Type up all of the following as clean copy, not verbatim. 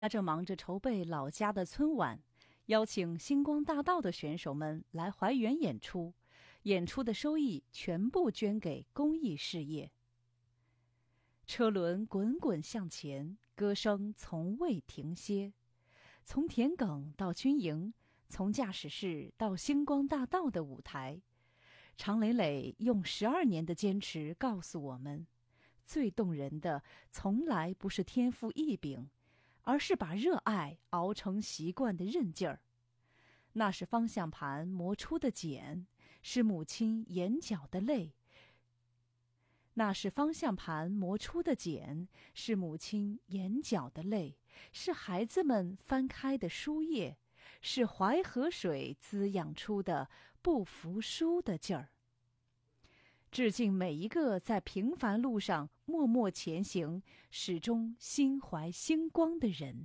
他正忙着筹备老家的春晚，邀请星光大道的选手们来怀园演出，演出的收益全部捐给公益事业。车轮滚滚向前，歌声从未停歇。从田埂到军营，从驾驶室到星光大道的舞台，常磊磊用12年的坚持告诉我们，最动人的从来不是天赋异禀，而是把热爱熬成习惯的韧劲儿。那是方向盘磨出的茧，是母亲眼角的泪。那是方向盘磨出的茧，是母亲眼角的泪，是孩子们翻开的书页，是淮河水滋养出的不服输的劲儿。致敬每一个在平凡路上默默前行，始终心怀星光的人。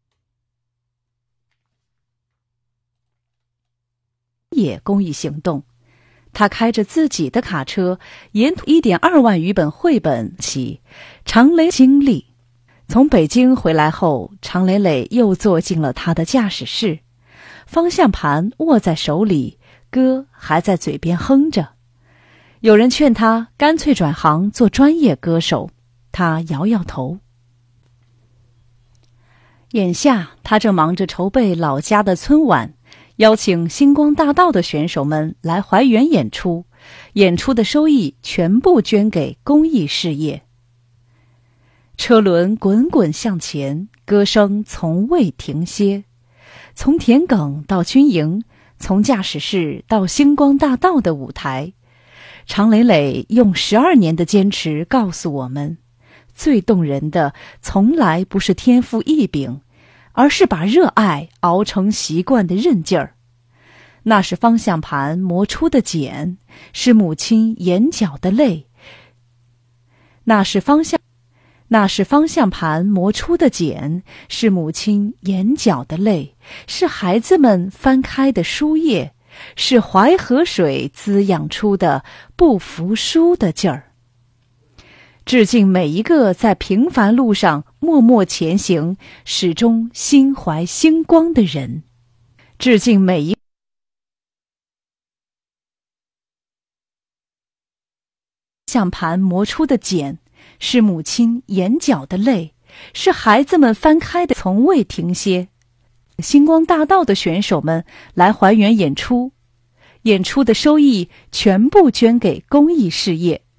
也公益行动，他开着自己的卡车，沿途1.2万余本绘本起。常磊经历，从北京回来后，常磊磊又坐进了他的驾驶室，方向盘握在手里，歌还在嘴边哼着。有人劝他干脆转行做专业歌手，他摇摇头。眼下他正忙着筹备老家的春晚，邀请星光大道的选手们来怀园演出，演出的收益全部捐给公益事业。车轮滚滚向前，歌声从未停歇。从田埂到军营，从驾驶室到星光大道的舞台，常磊磊用12年的坚持告诉我们，最动人的从来不是天赋异禀，而是把热爱熬成习惯的韧劲儿。那是方向盘磨出的茧，是母亲眼角的泪。那是方向盘磨出的茧，是母亲眼角的泪，是孩子们翻开的书页，是淮河水滋养出的不服输的劲儿。致敬每一个在平凡路上默默前行，始终心怀星光的人。致敬每一向盘磨出的茧，是母亲眼角的泪，是孩子们翻开的从未停歇。星光大道的选手们来怀园演出，演出的收益全部捐给公益事业。